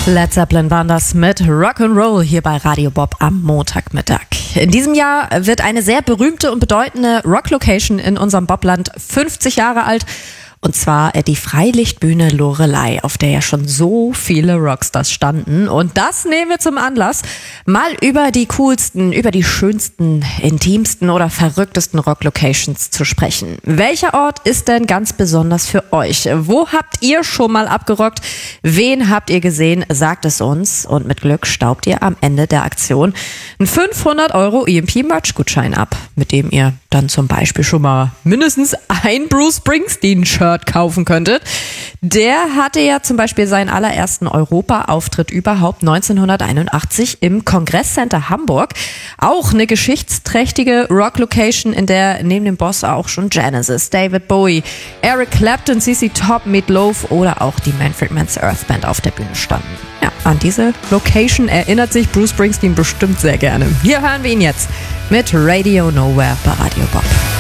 Led Zeppelin waren das mit Rock'n'Roll hier bei Radio Bob am Montagmittag. In diesem Jahr wird eine sehr berühmte und bedeutende Rock-Location in unserem Bobland 50 Jahre alt. Und zwar die Freilichtbühne Loreley, auf der ja schon so viele Rockstars standen. Und das nehmen wir zum Anlass, mal über die coolsten, über die schönsten, intimsten oder verrücktesten Rock-Locations zu sprechen. Welcher Ort ist denn ganz besonders für euch? Wo habt ihr schon mal abgerockt? Wen habt ihr gesehen? Sagt es uns. Und mit Glück staubt ihr am Ende der Aktion einen 500 € EMP-Merch-Gutschein ab, mit dem ihr dann zum Beispiel schon mal mindestens ein Bruce Springsteen-Shirt kaufen könntet. Der hatte ja zum Beispiel seinen allerersten Europa-Auftritt überhaupt 1981 im Kongresscenter Hamburg. Auch eine geschichtsträchtige Rock-Location, in der neben dem Boss auch schon Genesis, David Bowie, Eric Clapton, ZZ Top, Meat Loaf oder auch die Manfred Mann's Earth Band auf der Bühne standen. Ja, an diese Location erinnert sich Bruce Springsteen bestimmt sehr gerne. Hier hören wir ihn jetzt mit Radio Nowhere bei Radio Bob.